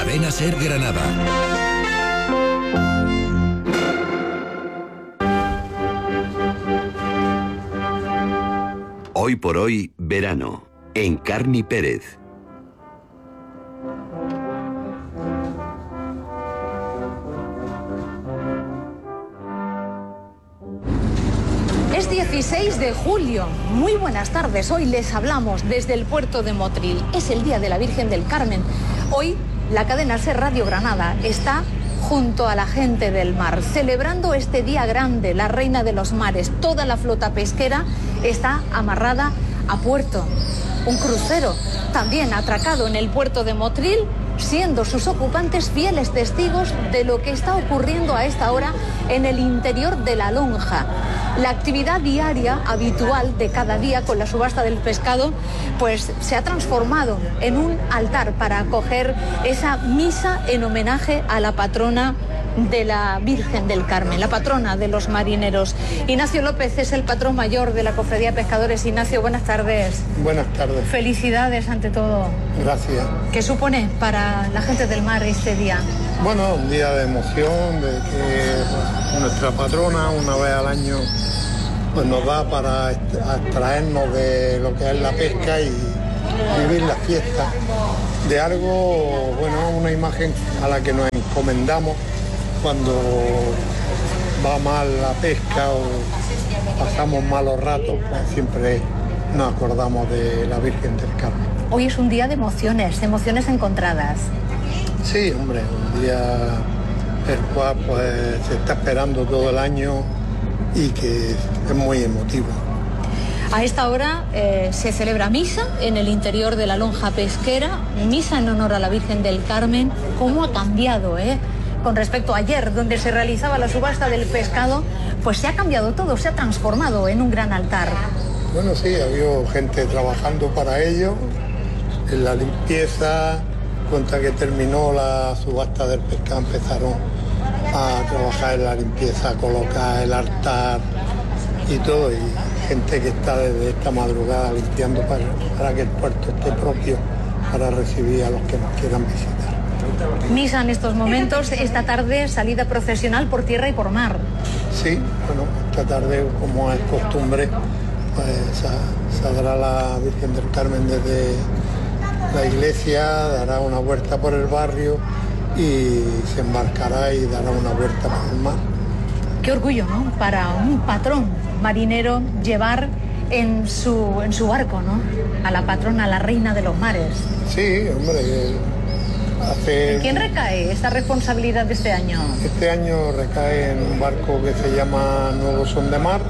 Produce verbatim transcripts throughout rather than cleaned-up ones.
Cadena Ser Granada. Hoy por hoy, verano, en Carni Pérez. Es dieciséis de julio. Muy buenas tardes. Hoy les hablamos desde el puerto de Motril. Es el Día de la Virgen del Carmen. Hoy la cadena Ser Radio Granada está junto a la gente del mar, celebrando este día grande, la reina de los mares. Toda la flota pesquera está amarrada a puerto. Un crucero también atracado en el puerto de Motril, siendo sus ocupantes fieles testigos de lo que está ocurriendo a esta hora en el interior de la lonja. La actividad diaria habitual de cada día con la subasta del pescado pues se ha transformado en un altar para acoger esa misa en homenaje a la patrona de la Virgen del Carmen, la patrona de los marineros. Ignacio López es el patrón mayor de la Cofradía de Pescadores. Ignacio, buenas tardes. Buenas tardes. Felicidades ante todo. Gracias. ¿Qué supone para la gente del mar este día? Bueno, un día de emoción, de que pues, nuestra patrona una vez al año pues nos da para extraernos de lo que es la pesca y vivir la fiesta de algo, bueno, una imagen a la que nos encomendamos cuando va mal la pesca o pasamos malos ratos, pues siempre nos acordamos de la Virgen del Carmen. Hoy es un día de emociones, emociones encontradas. Sí, hombre, un día el cual pues se está esperando todo el año y que es muy emotivo. A esta hora eh, se celebra misa en el interior de la lonja pesquera, misa en honor a la Virgen del Carmen. ¿Cómo ha cambiado, eh? Con respecto a ayer, donde se realizaba la subasta del pescado, pues se ha cambiado todo, se ha transformado en un gran altar. Bueno, sí, había gente trabajando para ello, en la limpieza. Cuenta que terminó la subasta del pescado, empezaron a trabajar en la limpieza, a colocar el altar y todo, y gente que está desde esta madrugada limpiando para, para que el puerto esté propio para recibir a los que nos quieran visitar. Misa en estos momentos, esta tarde salida procesional por tierra y por mar. Sí, bueno, esta tarde, como es costumbre, pues saldrá la Virgen del Carmen desde la iglesia, dará una vuelta por el barrio y se embarcará y dará una vuelta por el mar. Qué orgullo, ¿no? Para un patrón marinero llevar en su, en su barco, ¿no? A la patrona, a la reina de los mares. Sí, hombre, hace... ¿En quién recae esta responsabilidad de este año? Este año recae en un barco que se llama Nuevo Son de Mar.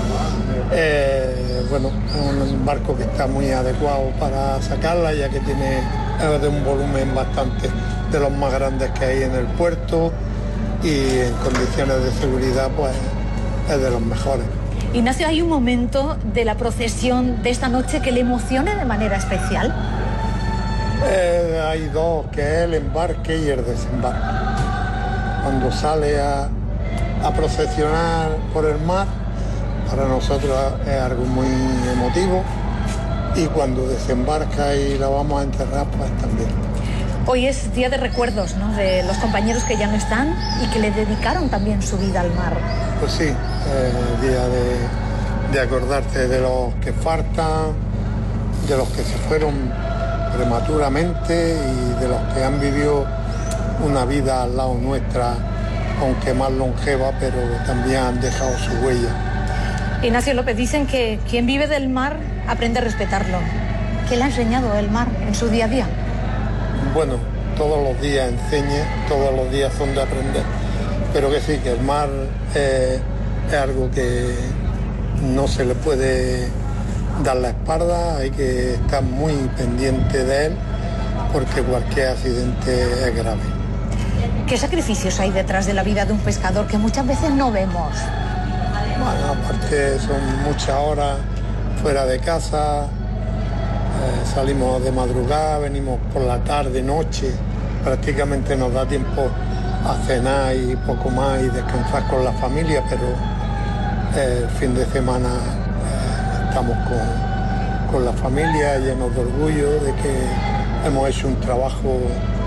Eh, bueno, es un barco que está muy adecuado para sacarla, ya que tiene de un volumen bastante de los más grandes que hay en el puerto y en condiciones de seguridad pues es de los mejores. Ignacio, ¿hay un momento de la procesión de esta noche que le emocione de manera especial? Eh, hay dos, que es el embarque y el desembarque. Cuando sale a, a procesionar por el mar, para nosotros es algo muy emotivo, y cuando desembarca y la vamos a enterrar, pues también. Hoy es día de recuerdos, ¿no?, de los compañeros que ya no están y que le dedicaron también su vida al mar. Pues sí, es día de, de acordarte de los que faltan, de los que se fueron prematuramente y de los que han vivido una vida al lado nuestra, aunque más longeva, pero también han dejado su huella. Ignacio López, dicen que quien vive del mar aprende a respetarlo. ¿Qué le ha enseñado el mar en su día a día? Bueno, todos los días enseña, todos los días son de aprender, pero que sí, que el mar eh, es algo que no se le puede dar la espalda, hay que estar muy pendiente de él, porque cualquier accidente es grave. ¿Qué sacrificios hay detrás de la vida de un pescador que muchas veces no vemos? Bueno, aparte son muchas horas fuera de casa, eh, salimos de madrugada, venimos por la tarde, noche, prácticamente nos da tiempo a cenar y poco más y descansar con la familia, pero eh, el fin de semana eh, estamos con, con la familia llenos de orgullo de que hemos hecho un trabajo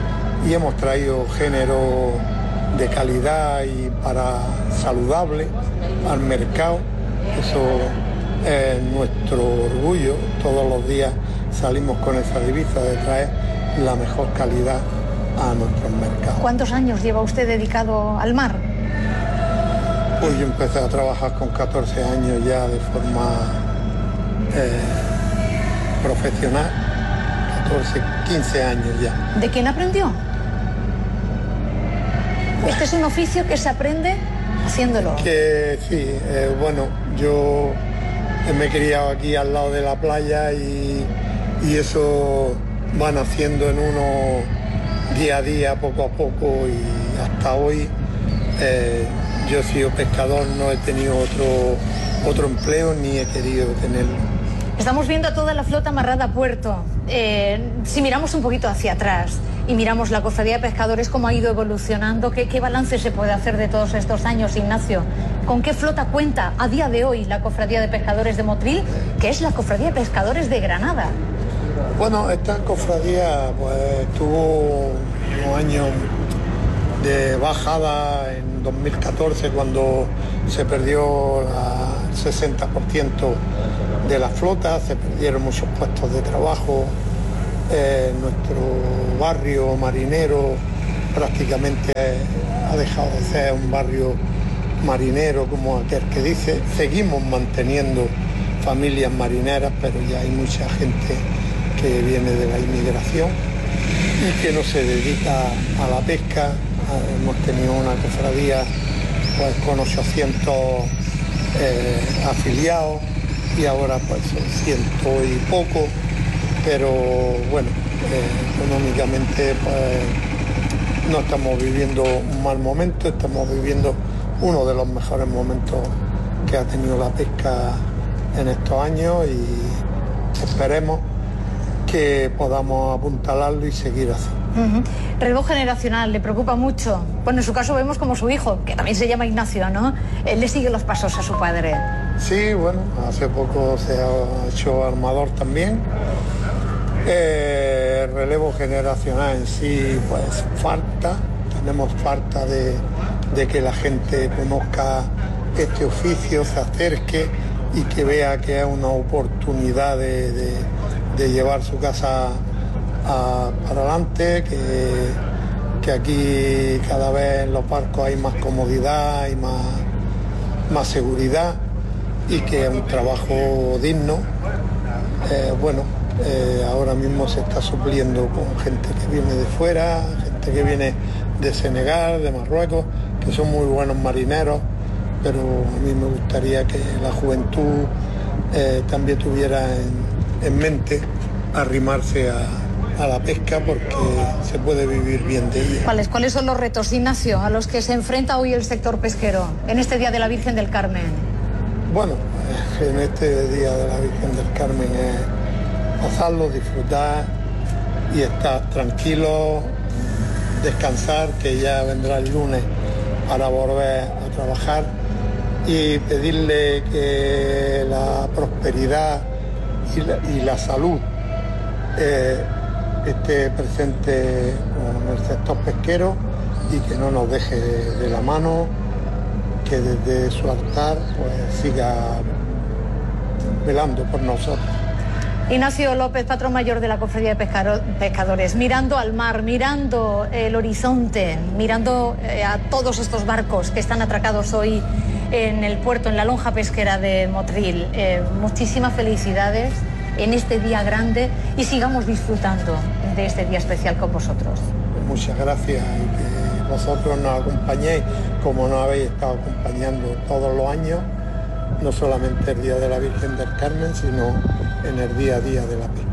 y hemos traído género de calidad y para saludable al mercado. Eso es nuestro orgullo. Todos los días salimos con esa divisa de traer la mejor calidad a nuestros mercados. ¿Cuántos años lleva usted dedicado al mar? Pues yo empecé a trabajar con catorce años ya de forma eh, profesional, catorce, quince años ya. ¿De quién aprendió? Este es un oficio que se aprende haciéndolo. Que sí, eh, bueno, yo me he criado aquí al lado de la playa y, y eso van haciendo en uno día a día, poco a poco, y hasta hoy eh, yo he sido pescador, no he tenido otro, otro empleo ni he querido tenerlo. Estamos viendo a toda la flota amarrada a puerto. Eh, si miramos un poquito hacia atrás y miramos la Cofradía de Pescadores, cómo ha ido evolucionando, ¿qué, qué balance se puede hacer de todos estos años, Ignacio? ¿Con qué flota cuenta a día de hoy la Cofradía de Pescadores de Motril, que es la Cofradía de Pescadores de Granada? Bueno, esta cofradía pues tuvo unos años de bajada en dos mil catorce, cuando se perdió la, el sesenta por ciento de la flota, se perdieron muchos puestos de trabajo, eh, nuestro barrio marinero prácticamente ha dejado de ser un barrio marinero como aquel que dice. Seguimos manteniendo familias marineras, pero ya hay mucha gente que viene de la inmigración y que no se dedica a la pesca. Hemos tenido una cofradía pues con ochocientos eh, afiliados y ahora pues son ciento y poco, pero bueno, eh, económicamente pues no estamos viviendo un mal momento, estamos viviendo uno de los mejores momentos que ha tenido la pesca en estos años y esperemos que podamos apuntalarlo y seguir así. Uh-huh. Relevo generacional, ¿le preocupa mucho? Bueno, en su caso vemos como su hijo, que también se llama Ignacio, ¿no? Él le sigue los pasos a su padre. Sí, bueno, hace poco se ha hecho armador también. Eh, relevo generacional en sí, pues falta, tenemos falta de, de que la gente conozca este oficio, se acerque y que vea que es una oportunidad de, de, de llevar su casa a, para adelante, que, que aquí cada vez en los barcos hay más comodidad, hay más, más seguridad y que es un trabajo digno. Eh, bueno, eh, ahora mismo se está supliendo con gente que viene de fuera, gente que viene de Senegal, de Marruecos, que son muy buenos marineros, pero a mí me gustaría que la juventud eh, también tuviera en, en mente arrimarse a, a la pesca, porque se puede vivir bien de ella. ¿Cuáles, ¿Cuáles son los retos, Ignacio, a los que se enfrenta hoy el sector pesquero en este Día de la Virgen del Carmen? Bueno, en este Día de la Virgen del Carmen es pasarlo, disfrutar y estar tranquilo, descansar, que ya vendrá el lunes para volver a trabajar, y pedirle que la prosperidad y la, y la salud eh, esté presente con el sector pesquero y que no nos deje de la mano, que desde su altar pues siga velando por nosotros. Ignacio López, patrón mayor de la Cofradía de Pescadores, mirando al mar, mirando el horizonte, mirando eh, a todos estos barcos que están atracados hoy en el puerto, en la lonja pesquera de Motril. Eh, muchísimas felicidades en este día grande y sigamos disfrutando de este día especial con vosotros. Muchas gracias, y que vosotros nos acompañéis como nos habéis estado acompañando todos los años, no solamente el Día de la Virgen del Carmen, sino en el día a día de la pesca.